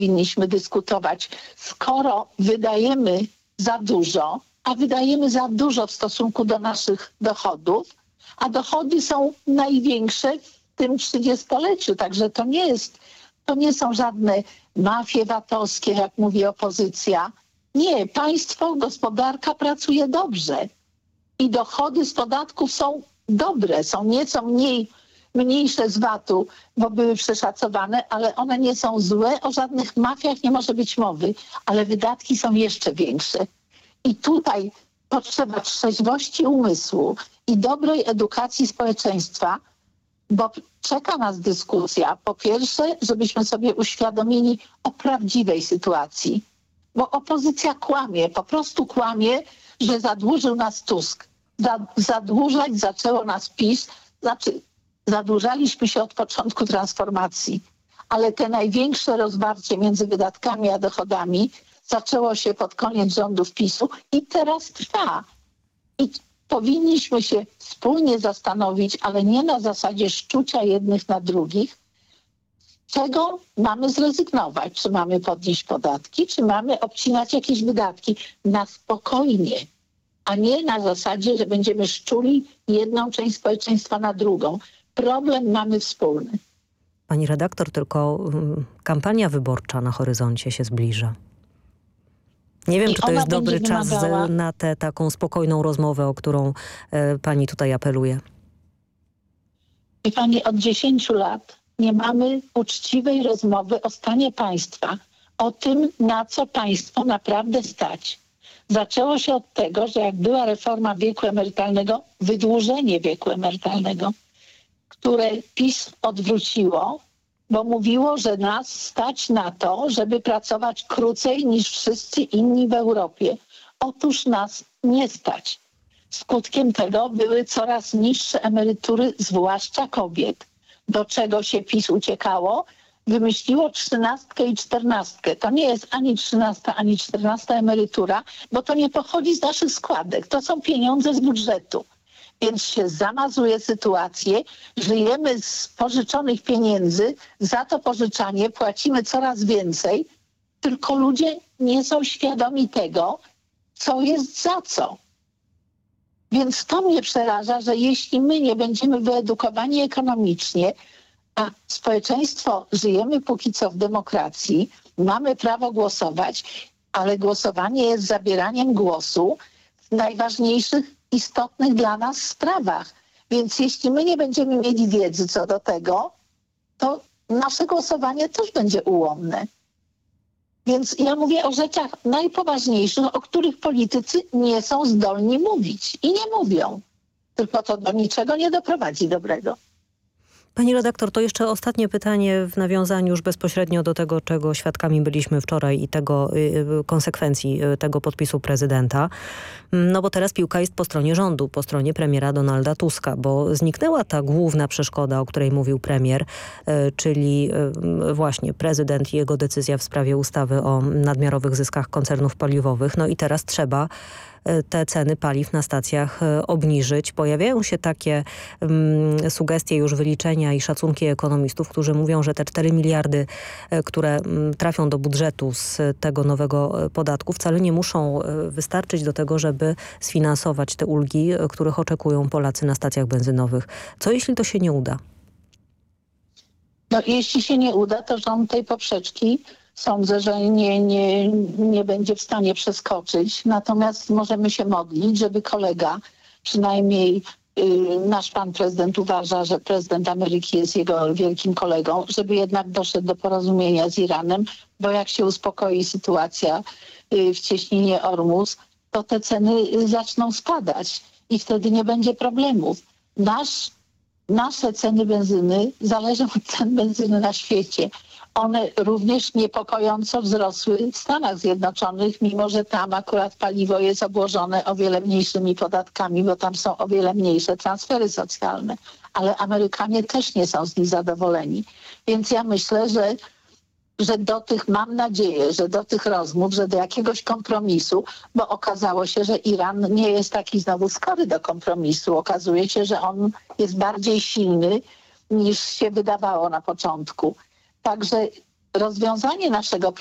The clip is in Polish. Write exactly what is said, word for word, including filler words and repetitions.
powinniśmy dyskutować. Skoro wydajemy za dużo, a wydajemy za dużo w stosunku do naszych dochodów, a dochody są największe w tym trzydziestoleciu, także to nie jest, to nie są żadne mafie VAT-owskie, jak mówi opozycja. Nie, państwo, gospodarka pracuje dobrze i dochody z podatków są dobre, są nieco mniej, mniejsze z VAT-u, bo były przeszacowane, ale one nie są złe, o żadnych mafiach nie może być mowy, ale wydatki są jeszcze większe. I tutaj potrzeba trzeźwości umysłu i dobrej edukacji społeczeństwa, bo czeka nas dyskusja. Po pierwsze, żebyśmy sobie uświadomili o prawdziwej sytuacji, bo opozycja kłamie, po prostu kłamie, że zadłużył nas Tusk. Zadłużać zaczęło nas PiS, znaczy zadłużaliśmy się od początku transformacji, ale te największe rozwarcie między wydatkami a dochodami zaczęło się pod koniec rządów PiSu i teraz trwa. I powinniśmy się wspólnie zastanowić, ale nie na zasadzie szczucia jednych na drugich, czego mamy zrezygnować. Czy mamy podnieść podatki, czy mamy obcinać jakieś wydatki na spokojnie, a nie na zasadzie, że będziemy szczuli jedną część społeczeństwa na drugą. Problem mamy wspólny. Pani redaktor, tylko um, kampania wyborcza na horyzoncie się zbliża. Nie wiem, I czy to jest dobry czas wymagała... na tę taką spokojną rozmowę, o którą e, pani tutaj apeluje. I pani, od dziesięciu lat nie mamy uczciwej rozmowy o stanie państwa, o tym, na co państwo naprawdę stać. Zaczęło się od tego, że jak była reforma wieku emerytalnego, wydłużenie wieku emerytalnego, które PiS odwróciło, bo mówiło, że nas stać na to, żeby pracować krócej niż wszyscy inni w Europie. Otóż nas nie stać. Skutkiem tego były coraz niższe emerytury, zwłaszcza kobiet. Do czego się PiS uciekało? Wymyśliło trzynastkę i czternastkę. To nie jest ani trzynasta, ani czternasta emerytura, bo to nie pochodzi z naszych składek. To są pieniądze z budżetu. Więc się zamazuje sytuację, żyjemy z pożyczonych pieniędzy, za to pożyczanie płacimy coraz więcej, tylko ludzie nie są świadomi tego, co jest za co. Więc to mnie przeraża, że jeśli my nie będziemy wyedukowani ekonomicznie, a społeczeństwo żyjemy póki co w demokracji, mamy prawo głosować, ale głosowanie jest zabieraniem głosu w najważniejszych, istotnych dla nas sprawach. Więc jeśli my nie będziemy mieli wiedzy co do tego, to nasze głosowanie też będzie ułomne. Więc ja mówię o rzeczach najpoważniejszych, o których politycy nie są zdolni mówić i nie mówią. Tylko to do niczego nie doprowadzi dobrego. Pani redaktor, to jeszcze ostatnie pytanie w nawiązaniu już bezpośrednio do tego, czego świadkami byliśmy wczoraj i tego y, konsekwencji y, tego podpisu prezydenta. No bo teraz piłka jest po stronie rządu, po stronie premiera Donalda Tuska, bo zniknęła ta główna przeszkoda, o której mówił premier, y, czyli y, właśnie prezydent i jego decyzja w sprawie ustawy o nadmiarowych zyskach koncernów paliwowych. No i teraz trzeba te ceny paliw na stacjach obniżyć. Pojawiają się takie um, sugestie już wyliczenia i szacunki ekonomistów, którzy mówią, że te cztery miliardy, które um, trafią do budżetu z tego nowego podatku, wcale nie muszą wystarczyć do tego, żeby sfinansować te ulgi, których oczekują Polacy na stacjach benzynowych. Co jeśli to się nie uda? No, jeśli się nie uda, to rząd tej poprzeczki sądzę, że nie, nie, nie będzie w stanie przeskoczyć. Natomiast możemy się modlić, żeby kolega, przynajmniej y, nasz pan prezydent uważa, że prezydent Ameryki jest jego wielkim kolegą, żeby jednak doszedł do porozumienia z Iranem, bo jak się uspokoi sytuacja y, w cieśninie Ormus, to te ceny zaczną spadać i wtedy nie będzie problemów. Nasz, nasze ceny benzyny zależą od cen benzyny na świecie. One również niepokojąco wzrosły w Stanach Zjednoczonych, mimo że tam akurat paliwo jest obłożone o wiele mniejszymi podatkami, bo tam są o wiele mniejsze transfery socjalne. Ale Amerykanie też nie są z nich zadowoleni. Więc ja myślę, że, że do tych, mam nadzieję, że do tych rozmów, że do jakiegoś kompromisu, bo okazało się, że Iran nie jest taki znowu skory do kompromisu. Okazuje się, że on jest bardziej silny niż się wydawało na początku. Także rozwiązanie naszego